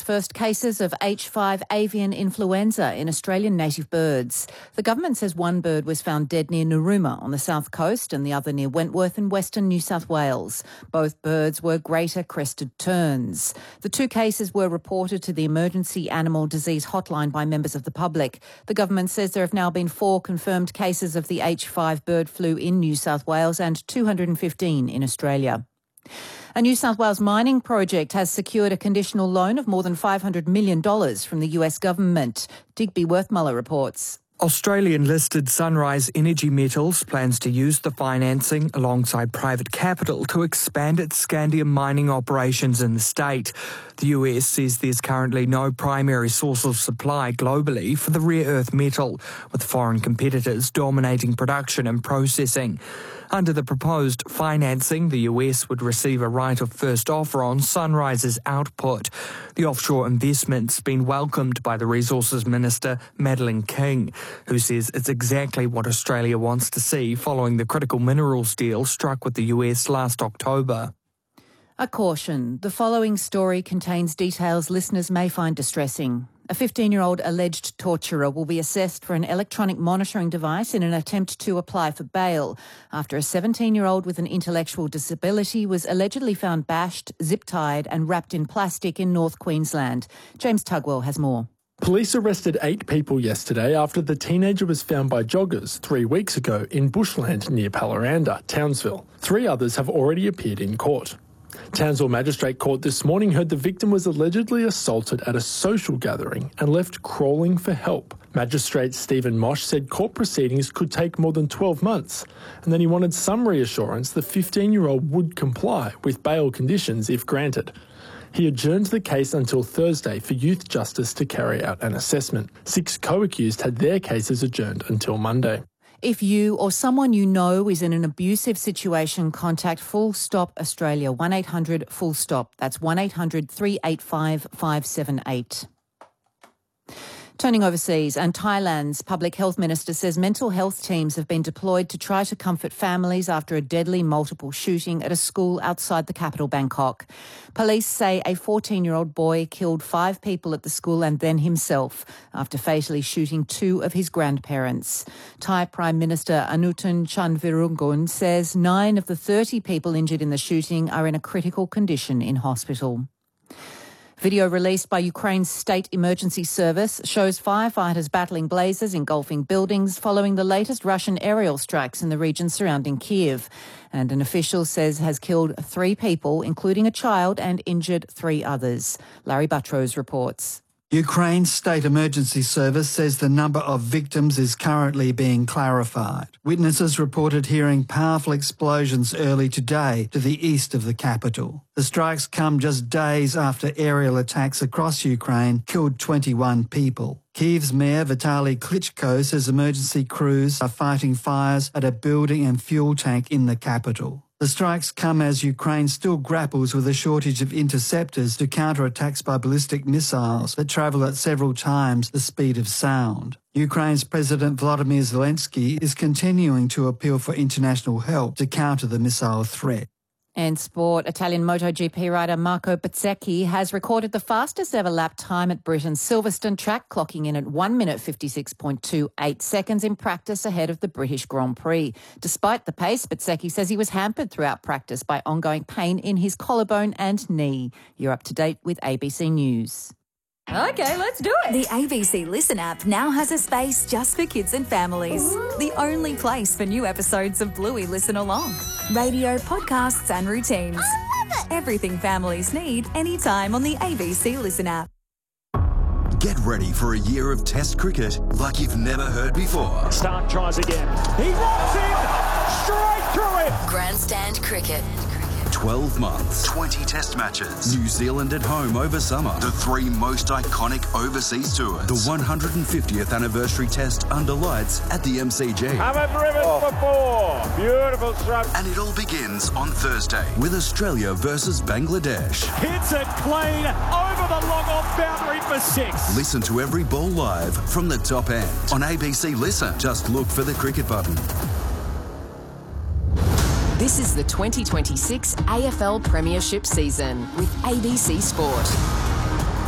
first cases of H5 avian influenza in Australian native birds. The government says one bird was found dead near Narooma on the south coast and the other near Wentworth in western New South Wales. Both birds were greater crested terns. The two cases were reported to the Emergency Animal Disease Hotline by members of the public. The government says there have now been 4 confirmed cases of the H5 bird flu in New South Wales and 215 in Australia. A New South Wales mining project has secured a conditional loan of more than $500 million from the US government. Digby Worthmuller reports. Australian-listed Sunrise Energy Metals plans to use the financing alongside private capital to expand its scandium mining operations in the state. The US says there's currently no primary source of supply globally for the rare earth metal, with foreign competitors dominating production and processing. Under the proposed financing, the US would receive a right of first offer on Sunrise's output. The offshore investment's been welcomed by the Resources Minister, Madeleine King, who says it's exactly what Australia wants to see following the critical minerals deal struck with the US last October. A caution. The following story contains details listeners may find distressing. A 15-year-old alleged torturer will be assessed for an electronic monitoring device in an attempt to apply for bail after a 17-year-old with an intellectual disability was allegedly found bashed, zip-tied and wrapped in plastic in North Queensland. James Tugwell has more. Police arrested 8 people yesterday after the teenager was found by joggers 3 weeks ago in bushland near Pallaranda, Townsville. 3 others have already appeared in court. Townsville Magistrate Court this morning heard the victim was allegedly assaulted at a social gathering and left crawling for help. Magistrate Stephen Mosh said court proceedings could take more than 12 months, and then he wanted some reassurance the 15-year-old would comply with bail conditions if granted. He adjourned the case until Thursday for Youth Justice to carry out an assessment. 6 co-accused had their cases adjourned until Monday. If you or someone you know is in an abusive situation, contact Full Stop Australia, 1800 Full Stop. That's 1800 385 578. Turning overseas, and Thailand's public health minister says mental health teams have been deployed to try to comfort families after a deadly multiple shooting at a school outside the capital, Bangkok. Police say a 14-year-old boy killed 5 people at the school and then himself after fatally shooting 2 of his grandparents. Thai Prime Minister Anutin Chanvirakul says 9 of the 30 people injured in the shooting are in a critical condition in hospital. Video released by Ukraine's State Emergency Service shows firefighters battling blazes engulfing buildings following the latest Russian aerial strikes in the region surrounding Kyiv. And an official says has killed 3 people, including a child, and injured 3 others. Larry Buttrose reports. Ukraine's State Emergency Service says the number of victims is currently being clarified. Witnesses reported hearing powerful explosions early today to the east of the capital. The strikes come just days after aerial attacks across Ukraine killed 21 people. Kyiv's Mayor Vitaly Klitschko says emergency crews are fighting fires at a building and fuel tank in the capital. The strikes come as Ukraine still grapples with a shortage of interceptors to counter attacks by ballistic missiles that travel at several times the speed of sound. Ukraine's President Volodymyr Zelensky is continuing to appeal for international help to counter the missile threat. And sport, Italian MotoGP rider Marco Bezzecchi has recorded the fastest ever lap time at Britain's Silverstone track, clocking in at 1 minute 56.28 seconds in practice ahead of the British Grand Prix. Despite the pace, Bezzecchi says he was hampered throughout practice by ongoing pain in his collarbone and knee. You're up to date with ABC News. Okay, let's do it. The ABC Listen app now has a space just for kids and families. Ooh. The only place for new episodes of Bluey Listen Along. Radio, podcasts and routines. I love it. Everything families need anytime on the ABC Listen app. Get ready for a year of Test cricket like you've never heard before. Stark tries again. He rocks in straight through it. Grandstand cricket. 12 months, 20 test matches, New Zealand at home over summer, the 3 most iconic overseas tours, the 150th anniversary test under lights at the MCG. Hammer driven for 4. Beautiful stroke. And it all begins on Thursday with Australia versus Bangladesh. Hits it clean over the long off boundary for 6. Listen to every ball live from the top end on ABC Listen. Just look for the cricket button. This is the 2026 AFL Premiership season with ABC Sport.